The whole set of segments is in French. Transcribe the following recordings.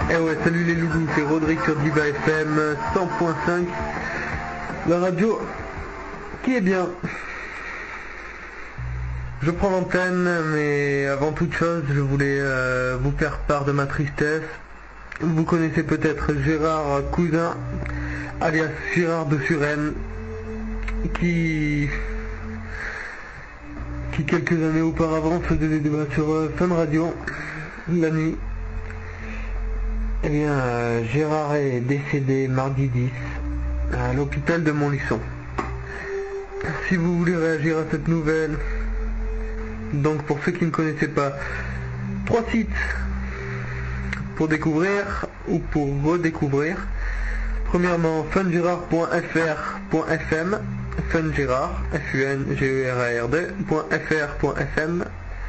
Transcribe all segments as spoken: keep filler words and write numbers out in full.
Eh ouais, salut les loulous, c'est Rodrigue sur Diva F M cent point cinq, la radio qui est bien. Je prends l'antenne, mais avant toute chose, je voulais euh, vous faire part de ma tristesse. Vous connaissez peut-être Gérard Cousin, alias Gérard de Suresnes, qui, qui quelques années auparavant faisait des débats sur euh, Fun Radio, la nuit. Eh bien, euh, Gérard est décédé mardi dix à l'hôpital de Montluçon. Si vous voulez réagir à cette nouvelle, donc pour ceux qui ne connaissaient pas, trois sites pour découvrir ou pour redécouvrir. Premièrement, fungérard point f r point f m, fungérard, F U N G E R A R D, .fr point f m.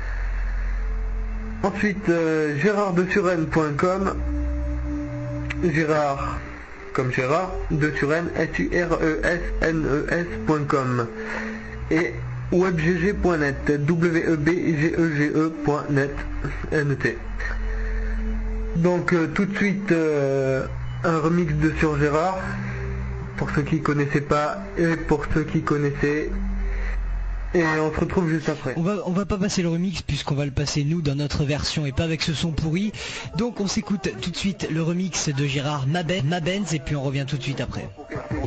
Ensuite, euh, gérard de suresnes point com, Gérard, comme Gérard, de Suresnes, S U R E S N E S point com, et webgg point net, W E B G E G E point net, N T. Donc euh, tout de suite, euh, un remix de Sur Gérard, pour ceux qui connaissaient pas, et pour ceux qui connaissaient. Et on se retrouve juste après. On va, on va pas passer le remix puisqu'on va le passer nous dans notre version et pas avec ce son pourri. Donc on s'écoute tout de suite le remix de Gérard Mabenz, Mabenz et puis on revient tout de suite après.